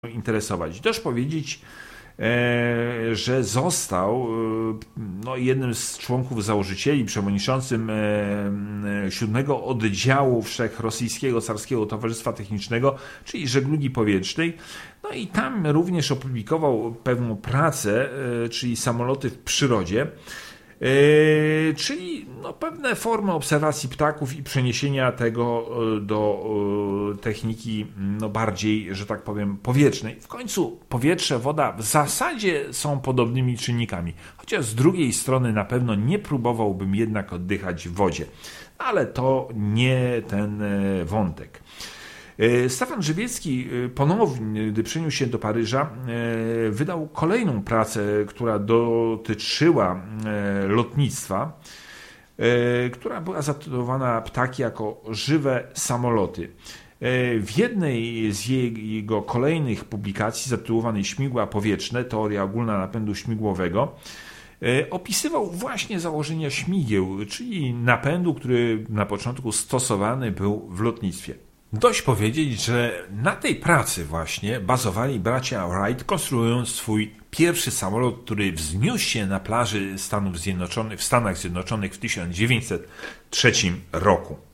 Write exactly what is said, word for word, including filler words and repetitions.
interesować. Dość powiedzieć, że został no, jednym z członków założycieli, przewodniczącym siódmego oddziału Wszechrosyjskiego Carskiego Towarzystwa Technicznego, czyli żeglugi powietrznej. No i tam również opublikował pewną pracę, czyli samoloty w przyrodzie, Yy, czyli no, pewne formy obserwacji ptaków i przeniesienia tego do yy, techniki no, bardziej, że tak powiem, powietrznej. W końcu powietrze, woda w zasadzie są podobnymi czynnikami, chociaż z drugiej strony na pewno nie próbowałbym jednak oddychać w wodzie, ale to nie ten wątek. Stefan Żywiecki ponownie, gdy przeniósł się do Paryża, wydał kolejną pracę, która dotyczyła lotnictwa, która była zatytułowana Ptaki jako żywe samoloty. W jednej z jego kolejnych publikacji, zatytułowanej Śmigła powietrzne, teoria ogólna napędu śmigłowego, opisywał właśnie założenia śmigieł, czyli napędu, który na początku stosowany był w lotnictwie. Dość powiedzieć, że na tej pracy właśnie bazowali bracia Wright, konstruując swój pierwszy samolot, który wzniósł się na plaży Stanów Zjednoczonych, w Stanach Zjednoczonych w tysiąc dziewięćset trzecim roku.